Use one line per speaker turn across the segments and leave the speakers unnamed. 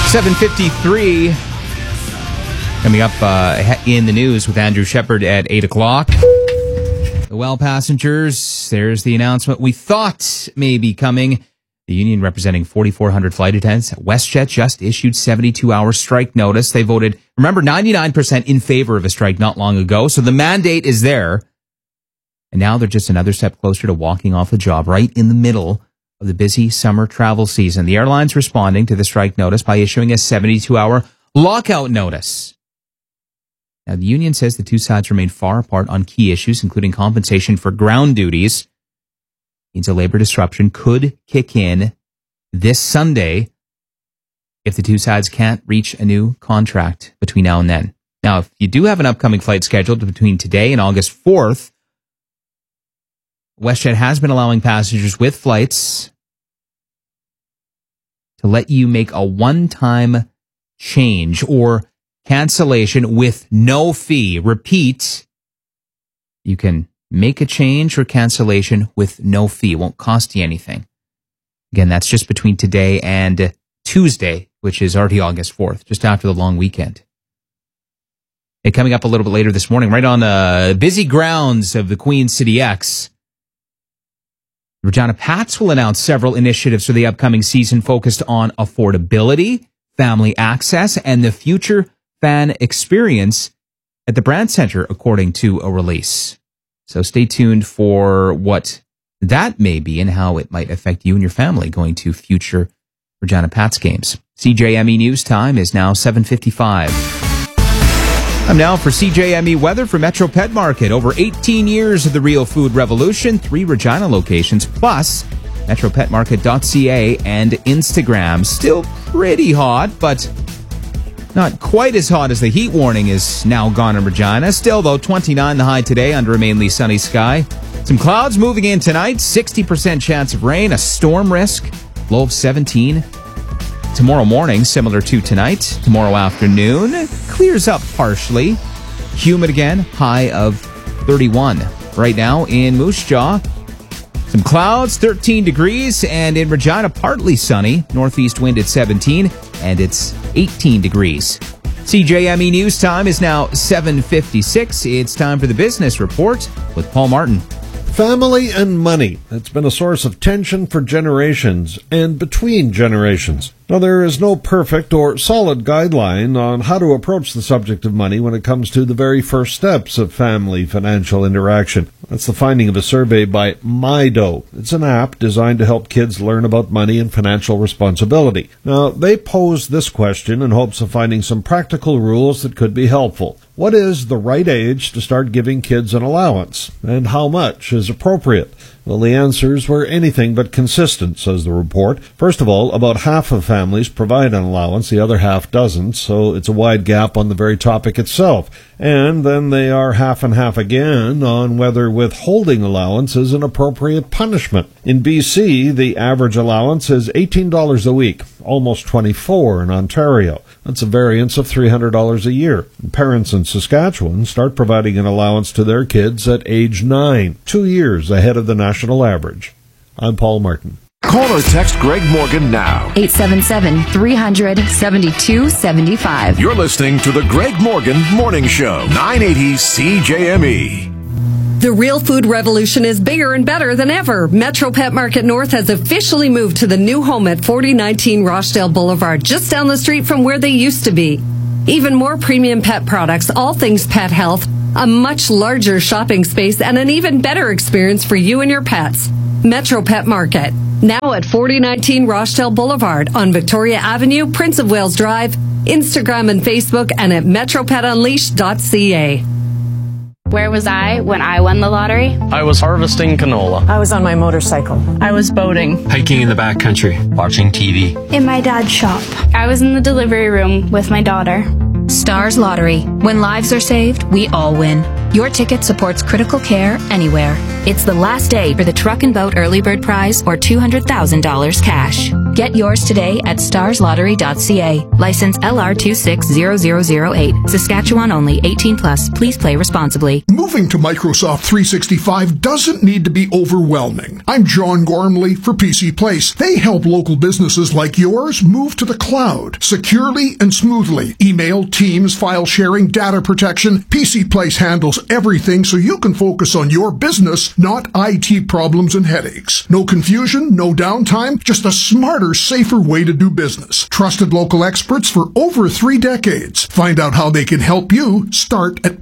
7:53. Coming up in the news with Andrew Shepard at 8 o'clock. Well, passengers, there's the announcement we thought may be coming. The union representing 4,400 flight attendants at WestJet just issued 72-hour strike notice. They voted, remember, 99% in favor of a strike not long ago. So the mandate is there. And now they're just another step closer to walking off the job right in the middle of the busy summer travel season. The airline's responding to the strike notice by issuing a 72-hour lockout notice. Now, the union says the two sides remain far apart on key issues, including compensation for ground duties. Means a labor disruption could kick in this Sunday if the two sides can't reach a new contract between now and then. Now, if you do have an upcoming flight scheduled between today and August 4th, WestJet has been allowing passengers with flights to let you make a one-time change or cancellation with no fee. Repeat, you can make a change or cancellation with no fee. It won't cost you anything. Again, that's just between today and Tuesday, which is already August 4th, just after the long weekend. And coming up a little bit later this morning, right on the busy grounds of the Queen City X, Regina Pats will announce several initiatives for the upcoming season focused on affordability, family access, and the future fan experience at the Brand Center, according to a release. So stay tuned for what that may be and how it might affect you and your family going to future Regina Pats games. CJME News Time is now 7:55. Time now for CJME weather for Metro Pet Market. Over 18 years of the real food revolution, 3 Regina locations, plus metropetmarket.ca and Instagram. Still pretty hot, but not quite as hot as the heat warning is now gone in Regina. Still, though, 29 the high today under a mainly sunny sky. Some clouds moving in tonight, 60% chance of rain, a storm risk, low of 17. Tomorrow morning, similar to tonight. Tomorrow afternoon, clears up partially. Humid again, high of 31. Right now in Moose Jaw, some clouds, 13 degrees, and in Regina, partly sunny. Northeast wind at 17, and it's 18 degrees. CJME News Time is now 7:56. It's time for the Business Report with Paul Martin.
Family and money. It's been a source of tension for generations and between generations. Now, there is no perfect or solid guideline on how to approach the subject of money when it comes to the very first steps of family financial interaction. That's the finding of a survey by MyDough. It's an app designed to help kids learn about money and financial responsibility. Now, they posed this question in hopes of finding some practical rules that could be helpful. What is the right age to start giving kids an allowance? And how much is appropriate? Well, the answers were anything but consistent, says the report. First of all, about half of families provide an allowance, the other half doesn't, so it's a wide gap on the very topic itself. And then they are half and half again on whether withholding allowance is an appropriate punishment. In BC, the average allowance is $18 a week, almost $24 in Ontario. That's a variance of $300 a year. Parents in Saskatchewan start providing an allowance to their kids at age 9, 2 years ahead of the national average. I'm Paul Martin.
Call or text Greg Morgan now.
877-300-7275.
You're listening to the Greg Morgan Morning Show, 980 CJME.
The real food revolution is bigger and better than ever. Metro Pet Market North has officially moved to the new home at 4019 Rochdale Boulevard, just down the street from where they used to be. Even more premium pet products, all things pet health, a much larger shopping space, and an even better experience for you and your pets. Metro Pet Market, now at 4019 Rochdale Boulevard on Victoria Avenue, Prince of Wales Drive, Instagram and Facebook, and at metropetunleashed.ca.
Where was I when I won the lottery?
I was harvesting canola.
I was on my motorcycle.
I was boating.
Hiking in the backcountry. Watching TV.
In my dad's shop.
I was in the delivery room with my daughter.
Stars Lottery. When lives are saved, we all win. Your ticket supports critical care anywhere. It's the last day for the Truck and Boat Early Bird Prize or $200,000 cash. Get yours today at starslottery.ca. License LR260008. Saskatchewan only. 18 plus. Please play responsibly.
Moving to Microsoft 365 doesn't need to be overwhelming. I'm John Gormley for PC Place. They help local businesses like yours move to the cloud securely and smoothly. Email, Teams, file sharing, data protection. PC Place handles everything so you can focus on your business, not IT problems and headaches. No confusion, no downtime, just a smarter, safer way to do business. Trusted local experts for over 3 decades. Find out how they can help you. Start at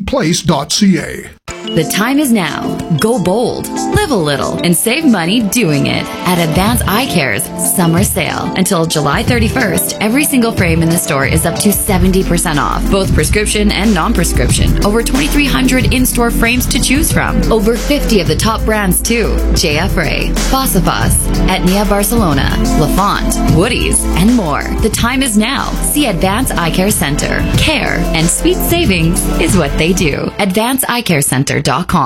pcplace.ca.
The time is now. Go bold, live a little, and save money doing it at Advance Eye Care's summer sale. Until July 31st, every single frame in the store is up to 70% off, both prescription and non-prescription. Over 2,300 in-store frames to choose from. Over 50 of the top brands too. JF Ray, Fossifos, Etnia Barcelona, Lafont, Woody's, and more. The time is now. See Advance Eye Care Center. Care and sweet savings is what they do. AdvanceEyeCareCenter.com.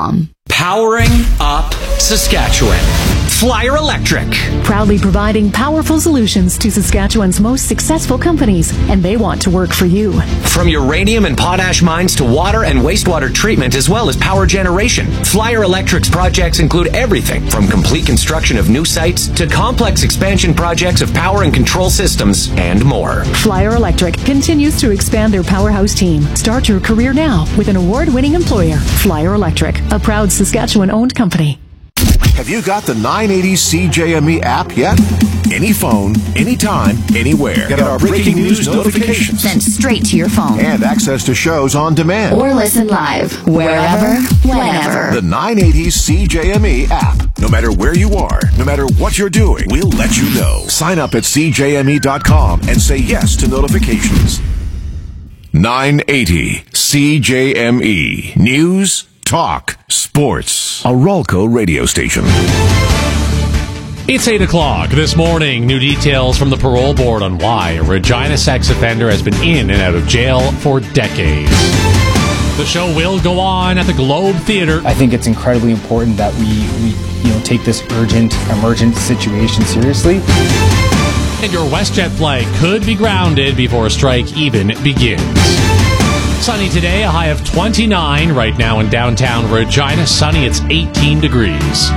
Powering up Saskatchewan. Flyer Electric.
Proudly providing powerful solutions to Saskatchewan's most successful companies, and they want to work for you.
From uranium and potash mines to water and wastewater treatment, as well as power generation, Flyer Electric's projects include everything from complete construction of new sites to complex expansion projects of power and control systems and more.
Flyer Electric continues to expand their powerhouse team. Start your career now with an award-winning employer, Flyer Electric, a proud Saskatchewan-owned company.
Have you got the 980 CJME app yet? Any phone, anytime, anywhere. Get our breaking news notifications
sent straight to your phone.
And access to shows on demand.
Or listen live, wherever, whenever.
The 980 CJME app. No matter where you are, no matter what you're doing, we'll let you know. Sign up at CJME.com and say yes to notifications. 980 CJME. News, talk, sports. A Rolco radio station.
It's 8 o'clock this morning. New details from the parole board on why a Regina sex offender has been in and out of jail for decades. The show will go on at the Globe Theatre.
I think it's incredibly important that we take this emergent situation seriously.
And your WestJet flight could be grounded before a strike even begins. Sunny today, a high of 29 right now in downtown Regina. Sunny, it's 18 degrees.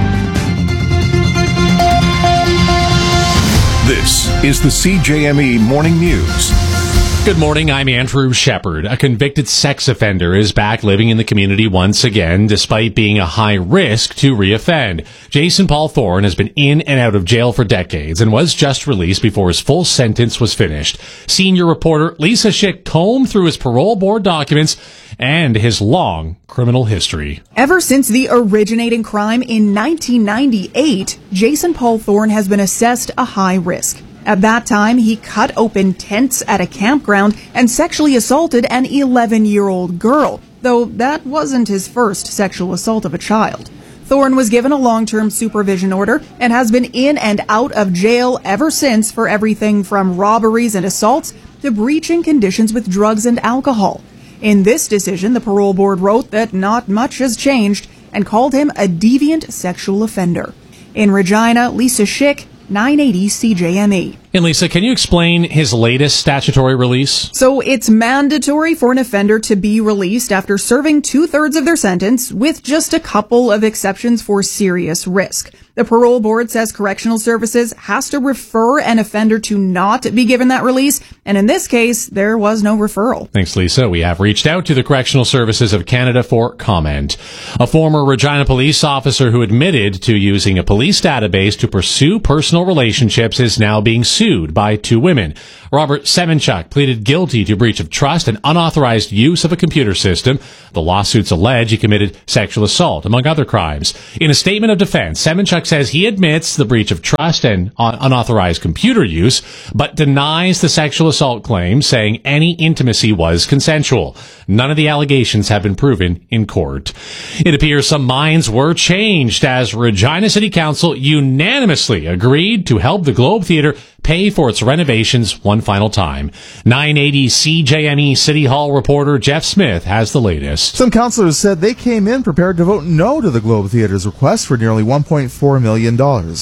This is the CJME Morning News.
Good morning, I'm Andrew Shepard. A convicted sex offender is back living in the community once again, despite being a high risk to reoffend. Jason Paul Thorne has been in and out of jail for decades and was just released before his full sentence was finished. Senior reporter Lisa Schick combed through his parole board documents and his long criminal history.
Ever since the originating crime in 1998, Jason Paul Thorne has been assessed a high risk. At that time, he cut open tents at a campground and sexually assaulted an 11-year-old girl, though that wasn't his first sexual assault of a child. Thorne was given a long-term supervision order and has been in and out of jail ever since for everything from robberies and assaults to breaching conditions with drugs and alcohol. In this decision, the parole board wrote that not much has changed and called him a deviant sexual offender. In Regina, Lisa Schick, 980 CJME.
And Lisa, can you explain his latest statutory release?
So it's mandatory for an offender to be released after serving 2/3 of their sentence, with just a couple of exceptions for serious risk. The parole board says Correctional Services has to refer an offender to not be given that release, and in this case, there was no referral.
Thanks, Lisa. We have reached out to the Correctional Services of Canada for comment. A former Regina police officer who admitted to using a police database to pursue personal relationships is now being sued by 2 women. Robert Semenchuk pleaded guilty to breach of trust and unauthorized use of a computer system. The lawsuits allege he committed sexual assault, among other crimes. In a statement of defense, Semenchuk says he admits the breach of trust and unauthorized computer use, but denies the sexual assault claim, saying any intimacy was consensual. None of the allegations have been proven in court. It appears some minds were changed as Regina City Council unanimously agreed to help the Globe Theatre pay for its renovations one final time. 980 CJME City Hall reporter Jeff Smith has the latest.
Some councillors said they came in prepared to vote no to the Globe Theatre's request for nearly $1.4 million.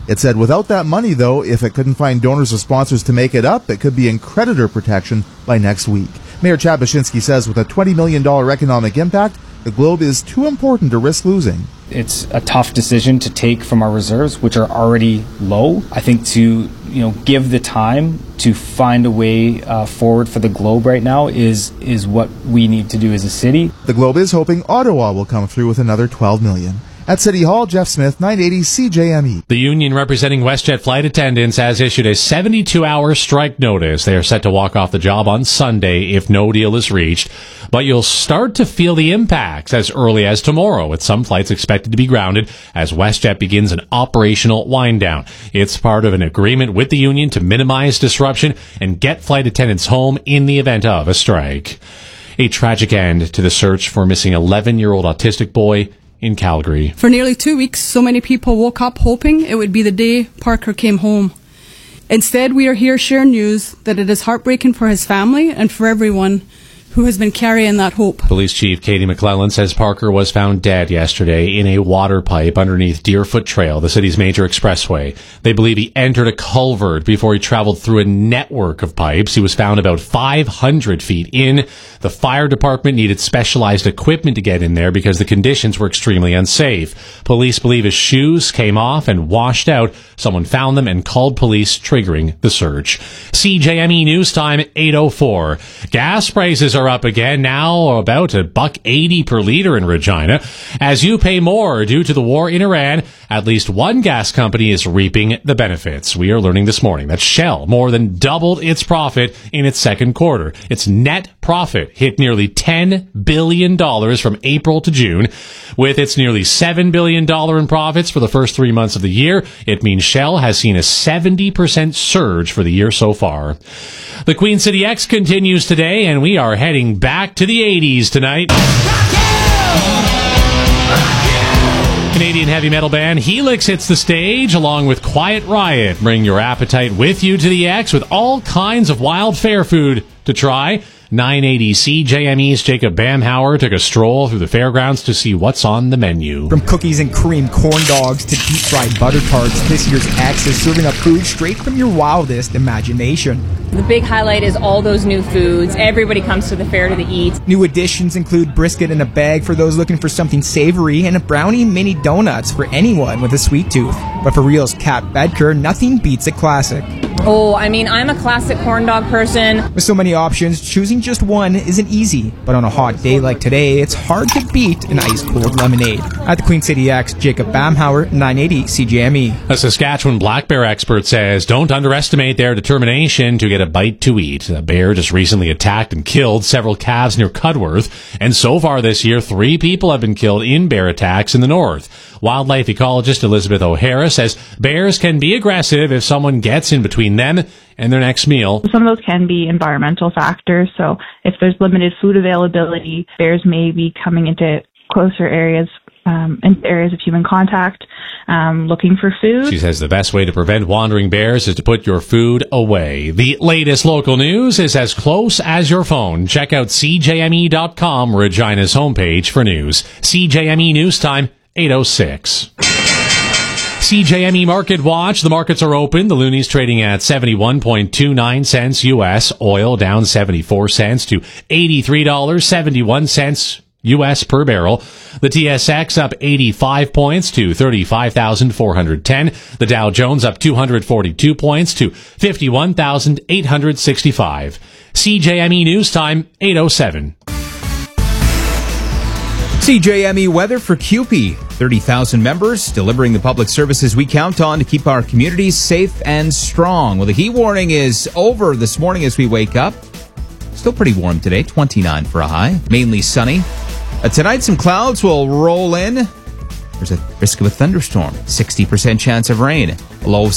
It said without that money, though, if it couldn't find donors or sponsors to make it up, it could be in creditor protection by next week. Mayor Chad Baczynski says with a $20 million economic impact, the Globe is too important to risk losing.
It's a tough decision to take from our reserves, which are already low. I think to give the time to find a way forward for the Globe right now is what we need to do as a city.
The Globe is hoping Ottawa will come through with another $12 million. At City Hall, Jeff Smith, 980 CJME.
The union representing WestJet flight attendants has issued a 72-hour strike notice. They are set to walk off the job on Sunday if no deal is reached. But you'll start to feel the impacts as early as tomorrow, with some flights expected to be grounded as WestJet begins an operational wind-down. It's part of an agreement with the union to minimize disruption and get flight attendants home in the event of a strike. A tragic end to the search for a missing 11-year-old autistic boy in Calgary.
For nearly 2 weeks, so many people woke up hoping it would be the day Parker came home. Instead, we are here sharing news that it is heartbreaking for his family and for everyone who has been carrying that hope.
Police Chief Katie McClellan says Parker was found dead yesterday in a water pipe underneath Deerfoot Trail, the city's major expressway. They believe he entered a culvert before he traveled through a network of pipes. He was found about 500 feet in. The fire department needed specialized equipment to get in there because the conditions were extremely unsafe. Police believe his shoes came off and washed out. Someone found them and called police, triggering the search. CJME News Time, 8:04. Gas prices are up again, now about $1.80 per liter in Regina. As you pay more due to the war in Iran, at least one gas company is reaping the benefits. We are learning this morning that Shell more than doubled its profit in its second quarter. Its net profit hit nearly $10 billion from April to June. With its nearly $7 billion in profits for the first 3 months of the year, it means Shell has seen a 70% surge for the year so far. The Queen City X continues today, and we are heading back to the 80s tonight. Canadian heavy metal band Helix hits the stage along with Quiet Riot. Bring your appetite with you to the X with all kinds of wild fair food to try. 980 CJME's Jacob Bamhauer took a stroll through the fairgrounds to see what's on the menu.
From cookies and cream corn dogs to deep-fried butter tarts, this year's X is serving up food straight from your wildest imagination.
The big highlight is all those new foods. Everybody comes to the fair to eat.
New additions include brisket in a bag for those looking for something savory and a brownie mini donuts for anyone with a sweet tooth. But for real's Kat Bedker, nothing beats a classic.
Oh, I mean, I'm a classic corn dog person.
With so many options, choosing just one isn't easy. But on a hot day like today, it's hard to beat an ice-cold lemonade. At the Queen City X, Jacob Bamhauer, 980 CJME.
A Saskatchewan black bear expert says don't underestimate their determination to get a bite to eat. A bear just recently attacked and killed several calves near Cudworth. And so far this year, 3 people have been killed in bear attacks in the north. Wildlife ecologist Elizabeth O'Hara says bears can be aggressive if someone gets in between them and their next meal.
Some of those can be environmental factors. So if there's limited food availability, bears may be coming into closer areas, into areas of human contact, looking for food.
She says the best way to prevent wandering bears is to put your food away. The latest local news is as close as your phone. Check out CJME.com, Regina's homepage for news. CJME News Time, 8:06. CJME Market Watch. The markets are open. The Looney's trading at 71.29 cents U.S. Oil down 74 cents to $83.71 U.S. per barrel. The TSX up 85 points to 35,410. The Dow Jones up 242 points to 51,865. CJME News Time, 8:07.
CJME weather for CUPE. 30,000 members delivering the public services we count on to keep our communities safe and strong. Well, the heat warning is over this morning as we wake up. Still pretty warm today, 29 for a high. Mainly sunny. Tonight, some clouds will roll in. There's a risk of a thunderstorm. 60% chance of rain. Low